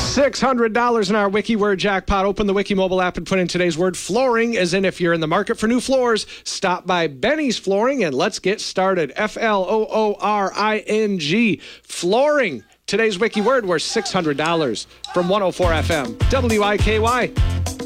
$600 in our Wiki Word jackpot. Open the Wiki mobile app and put in today's word flooring, as in if you're in the market for new floors, stop by Benny's Flooring and let's get started. Flooring. Flooring. Today's Wiki Word worth $600 from 104 FM. WIKY.